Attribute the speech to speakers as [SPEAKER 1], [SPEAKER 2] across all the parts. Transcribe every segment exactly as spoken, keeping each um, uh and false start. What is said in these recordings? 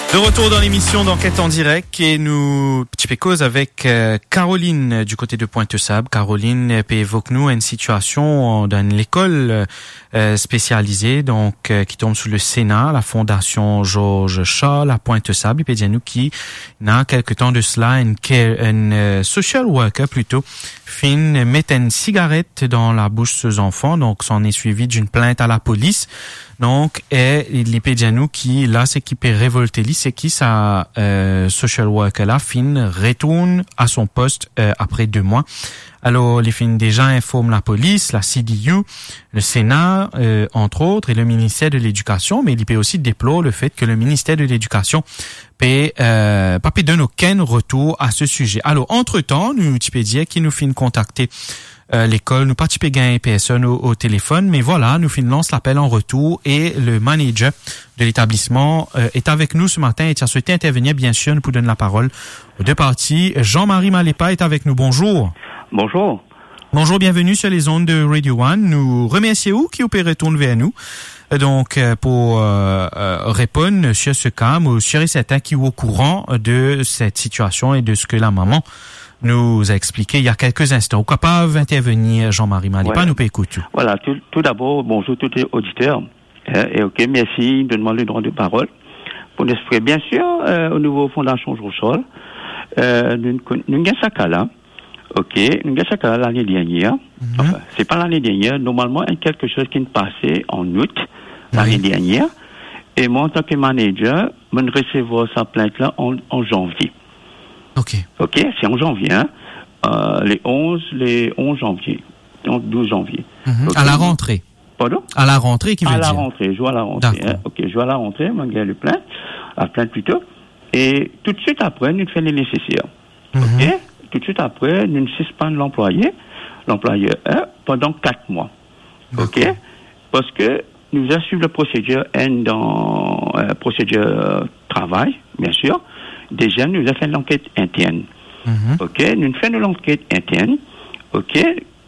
[SPEAKER 1] De retour dans l'émission d'Enquête en direct et nous petit peu cause avec euh, Caroline du côté de Pointe-Sable. Caroline peut évoque nous une situation dans l'école euh, spécialisée donc euh, qui tombe sous le Sénat, la Fondation Georges Shaw à Pointe-Sable. Il peut dire nous qui n'a quelque temps de cela une, une euh, social worker plutôt fin met une cigarette dans la bouche de ses enfants, donc s'en est suivi d'une plainte à la police. Donc, et les pédianos qui, là, c'est qui peut révolter, c'est qui sa euh, social worker là, fin retourne à son poste euh, après deux mois. Alors, les fins déjà informent la police, la C D U, le Sénat, euh, entre autres, et le ministère de l'Éducation, mais il peut aussi déplorer le fait que le ministère de l'Éducation peut euh, pas peut donner aucun retour à ce sujet. Alors, entre-temps, nous, tu peux dire qui nous fin contacter Euh, l'école, nous participons gagner P S N au, au téléphone, mais voilà, nous finissons l'appel en retour et le manager de l'établissement euh, est avec nous ce matin et tu as souhaité intervenir, bien sûr, nous pour donner la parole aux deux parties. Jean-Marie Malépa est avec nous. Bonjour.
[SPEAKER 2] Bonjour.
[SPEAKER 1] Bonjour, bienvenue sur les ondes de Radio One. Nous remercions qui opère retourner vers nous. Donc, pour euh, euh, répondre sur ce cas, nous serons certains qui sont au courant de cette situation et de ce que la maman nous a expliqué il y a quelques instants. Capable d'intervenir, Jean-Marie Malépa, ouais. Nous peut écouter.
[SPEAKER 2] Voilà, tout, tout d'abord, bonjour tous les auditeurs. Euh, et ok, merci de demander le droit de parole. Pour nous exprimer, bien sûr, euh, au niveau Fondation Georges euh, nous avons ça cas là. Ok, nous avons ça cas l'année dernière. Mm-hmm. Enfin, c'est pas l'année dernière. Normalement, il y a quelque chose qui est passé en août l'année oui. dernière. Et moi, en tant que manager, je vais recevoir sa plainte là en, en janvier.
[SPEAKER 1] Ok.
[SPEAKER 2] Ok, c'est en janvier, hein. Euh, les onze, les onze janvier. Donc douze janvier.
[SPEAKER 1] Mm-hmm.
[SPEAKER 2] Okay.
[SPEAKER 1] À la rentrée.
[SPEAKER 2] Pardon?
[SPEAKER 1] À la rentrée, qui veut
[SPEAKER 2] à
[SPEAKER 1] dire?
[SPEAKER 2] À la rentrée, je joue à la rentrée. Hein. Ok, je joue à la rentrée, moi, j'ai le plainte, à plainte plutôt. Et tout de suite après, nous faisons les nécessaires. Mm-hmm. Ok? Tout de suite après, nous suspendons l'employé, l'employeur un, pendant quatre mois. Ok? Okay. Parce que nous avons suivi la procédure N dans euh, procédure travail, bien sûr. Déjà, nous avons fait l'enquête interne. Mm-hmm. OK? Nous faisons l'enquête interne. OK?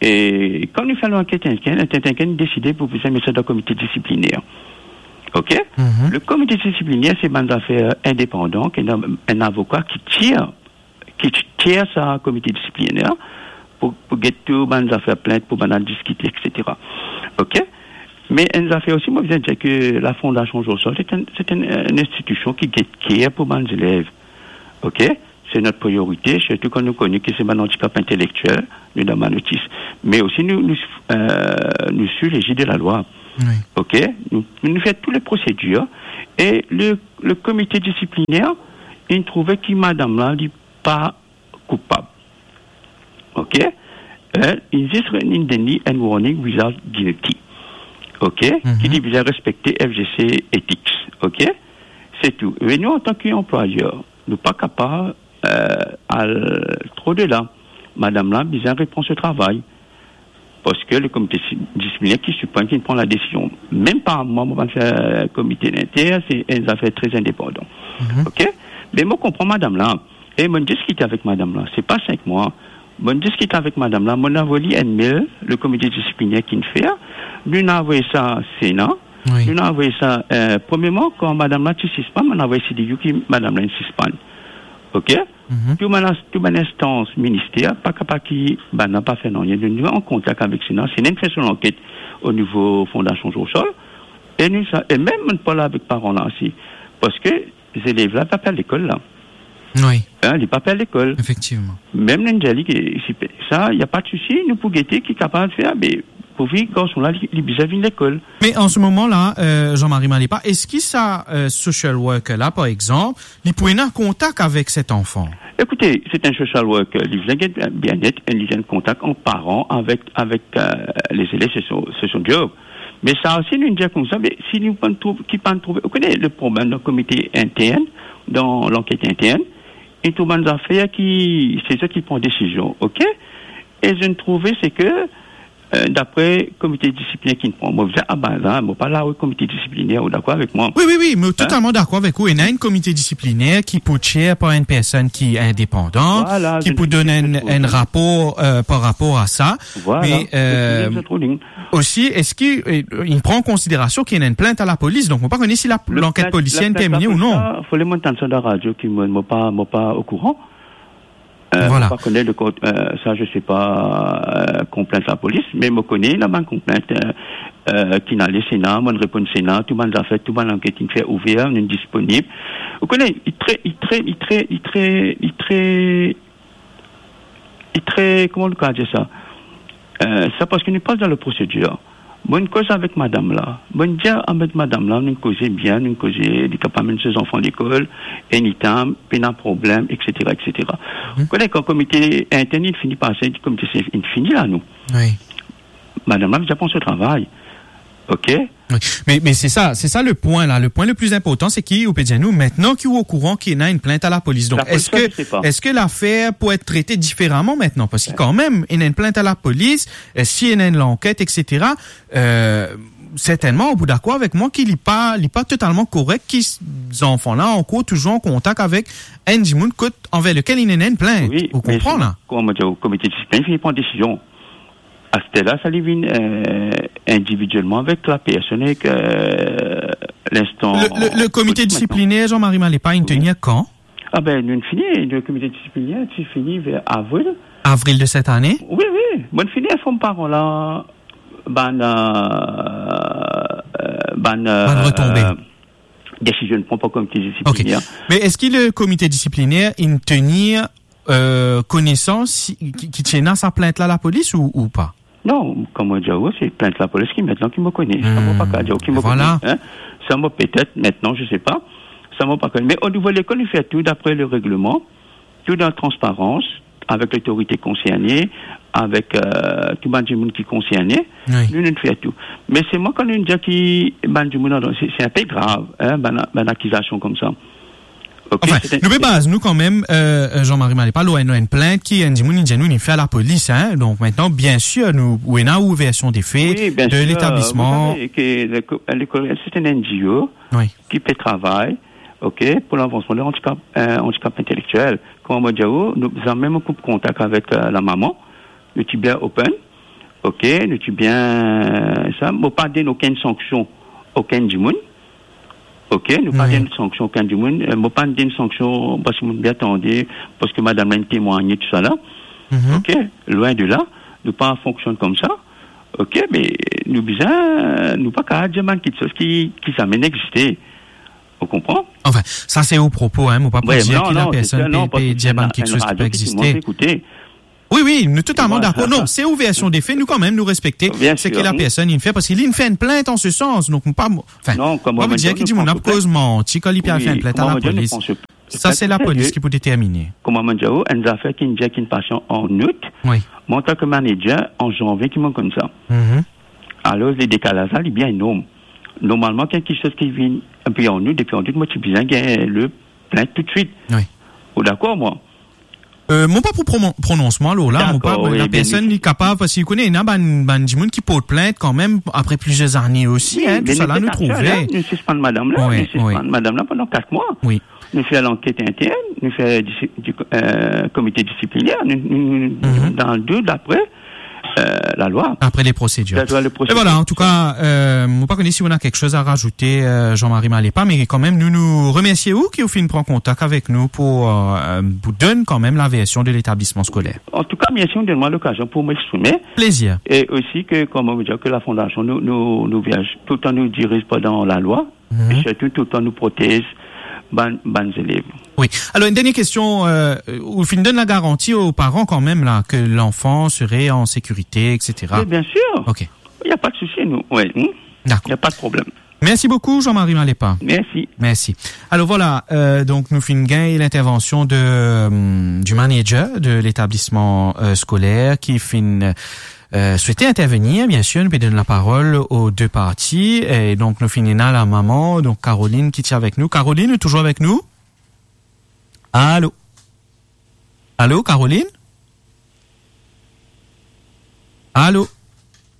[SPEAKER 2] Et quand nous faisons l'enquête interne, l'enquête interne décidé pour vous mettre ça dans le comité disciplinaire. OK? Mm-hmm. Le comité disciplinaire, c'est un affaire indépendant, qui est un avocat qui tire, qui tire sa comité disciplinaire pour, pour get tout les affaires plaintes, pour discuter, et cetera. OK? Mais une affaire aussi, moi, je veux dire que la Fondation Georges Shaw, c'est, un, c'est une, une institution qui get care pour les élèves. OK? C'est notre priorité, surtout quand nous connaissons que c'est un handicap intellectuel, nous donnons ma notice. Mais aussi, nous, nous, euh, nous suivons l'égide de la loi. Oui. OK? Nous, nous faisons toutes les procédures. Et le, le comité disciplinaire, il trouvait que madame-là n'est pas coupable. OK? Euh, il dit une déni and warning without guilty. OK? Mm-hmm. Qui dit bien respecter F G C Ethics. OK? C'est tout. Et nous, en tant qu'employeur, nous pas capables euh, à trop de là. Madame là, bien répond ce travail. Parce que le comité disciplinaire qui suppose qu'il prend la décision. Même pas moi, moi, je fais comité d'inter, c'est une affaire très indépendante. Mm-hmm. OK? Mais moi, je comprends madame là. Et je discute avec madame là. C'est pas cinq mois. Je discute avec madame là. Mon envoyé un mail, le comité disciplinaire qui nous fait. Nous avons envoyé ça au Sénat. Oui. Nous avons envoyé ça, euh, premièrement, quand madame là, tu suspends, on a envoyé C D U qui, madame là, suspend. OK? Mm-hmm. Tout mon, tout mon instance ministère, pas capable qui, ben, n'a pas fait non. Il y a en contact avec Sénat. C'est une fait son enquête au niveau Fondation Georges Shaw. Et nous, ça, et même, on ne parle pas avec parents là aussi. Parce que les élèves là, pas à l'école là.
[SPEAKER 1] Oui.
[SPEAKER 2] Hein, les papiers à l'école.
[SPEAKER 1] Effectivement.
[SPEAKER 2] Même l'Angélique, ça, il n'y a pas de souci, nous pouvons guetter qui est capable de faire, mais pour vivre quand ils sont là, ils vis-à-vis de l'école.
[SPEAKER 1] Mais en ce moment-là, euh, Jean-Marie Malépa, est-ce qu'il ça, euh, social worker là, par exemple, il peut être en contact avec cet enfant?
[SPEAKER 2] Écoutez, c'est un social worker, il vient bien-être, il vient en contact en parent avec, avec, euh, les élèves, c'est son, c'est son job. Mais ça aussi, nous dit comme ça, mais si nous ne trouvons, qui pas trouver, vous connaissez le problème dans le comité interne, dans l'enquête interne, et tout le affaires qui, c'est eux qui prennent décision, ok? Et je ne trouvais, c'est que, Euh, d'après le comité disciplinaire qui me prend, moi, je dis, ah ben là, moi, pas là, oui, comité disciplinaire, ou d'accord avec moi?
[SPEAKER 1] Oui, oui, oui, mais totalement hein? d'accord avec vous. Il y a un comité disciplinaire qui peut chair par une personne qui est indépendante, voilà, qui peut donner un, un rapport euh, par rapport à ça.
[SPEAKER 2] Voilà.
[SPEAKER 1] Mais euh, aussi, est-ce qu'il il prend en considération qu'il y a une plainte à la police? Donc, on ne peut pas connaître si la, l'enquête policière est terminée ou non.
[SPEAKER 2] Il faut les monter sur la radio qui ne m'ont pas, pas au courant. Euh,
[SPEAKER 1] voilà.
[SPEAKER 2] Je ne connais le code, euh, ça je sais pas, euh, complainte la police, mais je connais la banque complainte, euh, euh, qui n'a le Sénat, moi je réponds au Sénat, tout le monde a fait, tout le monde enquête, il fait ouvert, il est disponible. Vous connaissez, il très, il très, il très, il très, il très, il très, comment on peut dire ça? Euh, c'est parce qu'on passe dans la procédure. Bonne cause avec madame là. Bonne dia avec madame là, nous causons bien, nous causons, il est capable de ses enfants à l'école, anytime, pas de problème, et cetera, et cetera. Vous connaissez quand le comité interne, il finit par ça, le comité, il finit là, nous.
[SPEAKER 1] Oui.
[SPEAKER 2] Madame là, déjà pense au travail. OK?
[SPEAKER 1] Oui. Mais, mais c'est ça, c'est ça le point là. Le point le plus important, c'est qu'il ou peut dire nous, maintenant qu'il est au courant qu'il y a une plainte à la police. Donc, la est-ce police, que, est-ce que l'affaire peut être traitée différemment maintenant? Parce que quand même, il y a une plainte à la police, s'il y a une enquête, et cetera, euh, certainement, au bout d'accord avec moi qu'il n'est pas, il est pas totalement correct qu'ils, ces enfants-là, en cours, toujours en contact avec un Jimoun envers lequel il y a une plainte. Oui, vous comprenez là?
[SPEAKER 2] Comment dire, au comité de discipline, il prend décision. À ce là ça lui vient euh, individuellement avec la personne et que euh, l'instant...
[SPEAKER 1] Le, le, le comité disciplinaire, Jean-Marie Malépa, il tenait quand?
[SPEAKER 2] Ah ben, nous finit, le comité disciplinaire, tu finis vers avril.
[SPEAKER 1] Avril de cette année?
[SPEAKER 2] Oui, oui. Bonne fini, elles font par là, ban, euh, ban,
[SPEAKER 1] ban retombée. Euh,
[SPEAKER 2] décision ne prend pas comité disciplinaire.
[SPEAKER 1] Okay. Mais est-ce que le comité disciplinaire, il tenait euh, connaissance qui, qui tient sa plainte là à la police ou, ou pas?
[SPEAKER 2] Non, comme on dit, c'est plainte la police qui maintenant qui me connaît. Mmh. Ça m'a pas dire qui me
[SPEAKER 1] voilà.
[SPEAKER 2] connaît. Hein? Ça m'a peut-être maintenant, je sais pas. Ça m'a pas connu. Mais au niveau de l'école, il fait tout d'après le règlement, tout dans la transparence, avec l'autorité concernée, avec euh, tout le monde qui est concerné. Oui. Nous, nous faisons tout. Mais c'est moi quand nous disons qui, c'est, c'est un peu grave, hein, une accusation comme ça. Okay,
[SPEAKER 1] enfin, nous, base, nous, quand même, euh, Jean-Marie Malépa, nous avons une plainte qui, nous, fait à la police, hein. Donc, maintenant, bien sûr, nous, où est une version des faits
[SPEAKER 2] oui,
[SPEAKER 1] de
[SPEAKER 2] sûr,
[SPEAKER 1] l'établissement.
[SPEAKER 2] Que l'école, c'est un N G O
[SPEAKER 1] oui.
[SPEAKER 2] qui fait travail, ok, pour l'avancement de handicap, euh, handicap intellectuel. Comme on dit, nous avons même un coup de contact avec euh, la maman, nous sommes bien open, ok, nous sommes bien, euh, ça, nous pas donner aucune sanction, aucun du monde. Ok, nous pas d'une sanction aucun du monde, euh, pas d'une sanction parce que nous bien attendez, parce que madame a témoigné tout ça là. Mm-hmm. Ok, loin de là, nous pas fonctionne comme ça. Ok, mais nous besoin, nous pas qu'à dire quelque chose qui, qui s'amène à exister. Vous comprenez?
[SPEAKER 1] Enfin, ça c'est au propos, hein, nous pas pour ouais, dire que la personne peut dire quelque chose qui peut exister.
[SPEAKER 2] Écouter.
[SPEAKER 1] Oui, oui, nous totalement d'accord. Non, c'est ouverture des faits, nous quand même nous respecter. C'est que la personne il fait parce qu'il fait une plainte en ce sens. Donc pas, enfin,
[SPEAKER 2] non, comme
[SPEAKER 1] on va dire qu'il dit mon cause menti quand il fait une plainte à la police. Ça c'est la police qui peut déterminer.
[SPEAKER 2] Comme on dit, une affaire qui dit qu'une passion en août.
[SPEAKER 1] Oui.
[SPEAKER 2] Moi en tant que manager en janvier qui m'ont comme ça.
[SPEAKER 1] Mm-hmm.
[SPEAKER 2] Alors les décalages là, il est bien énorme. Normalement quelque chose qui vient un peu en août, depuis en août, moi tu besoin gagner le plainte tout de suite.
[SPEAKER 1] Oui.
[SPEAKER 2] Ou d'accord moi.
[SPEAKER 1] Euh, mon pas pour pron- prononcement, là, là, mon pas, oui, la personne est capable, parce qu'il connaît, il y a ban, ban, qui porte plainte quand même, après plusieurs années aussi, oui, hein, tout ça là, nous trouvait.
[SPEAKER 2] Nous suspendons madame là,
[SPEAKER 1] oui,
[SPEAKER 2] nous suspendons
[SPEAKER 1] oui.
[SPEAKER 2] madame là pendant quatre mois.
[SPEAKER 1] Oui.
[SPEAKER 2] Nous faisons l'enquête interne, nous faisons du, euh, comité disciplinaire, nous, nous, mm-hmm. dans le deux d'après, euh, la loi.
[SPEAKER 1] Après les procédures.
[SPEAKER 2] La loi, le procédure.
[SPEAKER 1] Et voilà, en tout cas, euh, on ne pas connaître si on a quelque chose à rajouter, euh, Jean-Marie Malépa, mais quand même, nous nous remercions qui au fin prend contact avec nous pour, euh, vous donne quand même la version de l'établissement scolaire.
[SPEAKER 2] En tout cas, merci, on donne-moi l'occasion pour m'exprimer.
[SPEAKER 1] Plaisir.
[SPEAKER 2] Et aussi que, comme on veut dire, que la Fondation nous, nous, nous vient tout le temps nous dirige pendant la loi, mm-hmm. et surtout tout le temps nous protège. Ban, ban élèves.
[SPEAKER 1] Oui. Alors, une dernière question, euh, où il donne la garantie aux parents quand même, là, que l'enfant serait en sécurité, et cetera.
[SPEAKER 2] Oui, bien sûr.
[SPEAKER 1] OK.
[SPEAKER 2] Il n'y a pas de souci, nous. Oui.
[SPEAKER 1] D'accord.
[SPEAKER 2] Il n'y a pas de problème.
[SPEAKER 1] Merci beaucoup, Jean-Marie Malépa.
[SPEAKER 2] Merci.
[SPEAKER 1] Merci. Alors voilà, euh, donc nous finissons l'intervention de, euh, du manager de l'établissement euh, scolaire qui fin Euh, souhaiter intervenir, bien sûr, nous peut donner la parole aux deux parties. Et donc, nous finissons la maman, donc Caroline qui tient avec nous. Caroline est toujours avec nous? Allô? Allô, Caroline? Allô?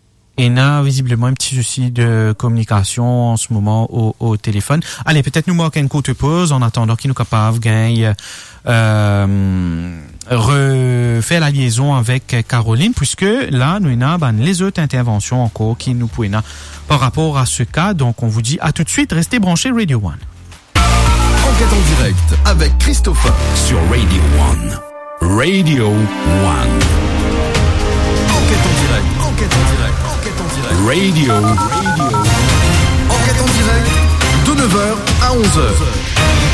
[SPEAKER 1] et n'a visiblement un petit souci de communication en ce moment au, au téléphone. Allez, peut-être nous manquons une courte pause en attendant qu'il nous capable gagne euh, refaire la liaison avec Caroline, puisque là nous avons les autres interventions encore qui nous pouvaient par rapport à ce cas. Donc on vous dit à tout de suite, restez branchés Radio One.
[SPEAKER 3] Enquête en direct avec Christopher sur Radio One. Radio One. Enquête en direct, enquête en direct, enquête en direct. Radio, Radio. Enquête en direct de neuf heures à onze heures.